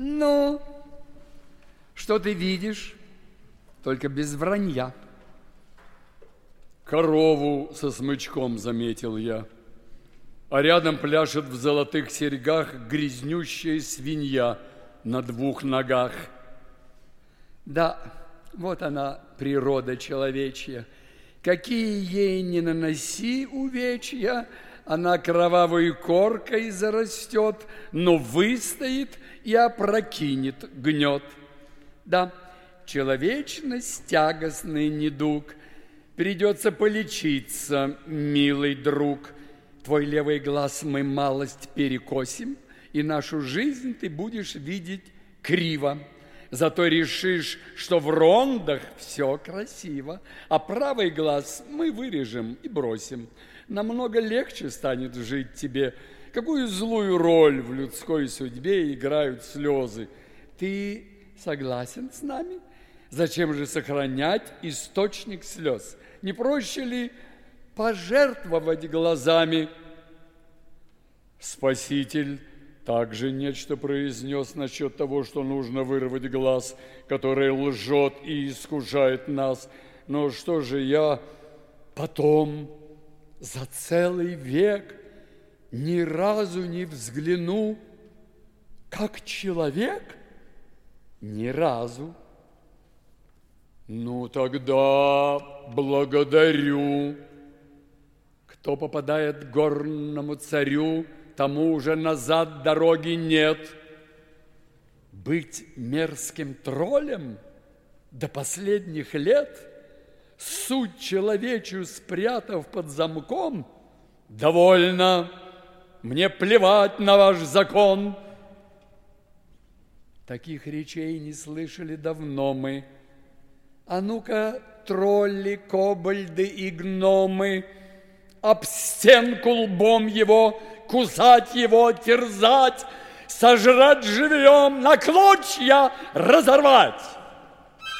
Ну, что ты видишь? Только без вранья. Корову со смычком заметил я, а рядом пляшет в золотых серьгах грязнющая свинья на 2 ногах. Да, вот она, природа человечья. Какие ей не наноси увечья, она кровавой коркой зарастет, но выстоит и опрокинет гнет. Да, человечность тягостный недуг, придется полечиться, милый друг. Твой левый глаз мы малость перекосим, и нашу жизнь ты будешь видеть криво. Зато решишь, что в рондах все красиво, а правый глаз мы вырежем и бросим. Намного легче станет жить тебе. Какую злую роль в людской судьбе играют слезы. Ты согласен с нами? Зачем же сохранять источник слез? Не проще ли пожертвовать глазами? Спаситель также нечто произнес насчет того, что нужно вырвать глаз, который лжет и искушает нас. Но что же я потом за целый век ни разу не взгляну, как человек? Ни разу. Ну, тогда благодарю. Кто попадает к горному царю, тому уже назад дороги нет. Быть мерзким троллем до последних лет, суть человечью спрятав под замком, довольно, мне плевать на ваш закон. Таких речей не слышали давно мы. А ну-ка, тролли, кобальды и гномы, об стенку лбом его, кусать его, терзать, сожрать живьем, на клочья разорвать.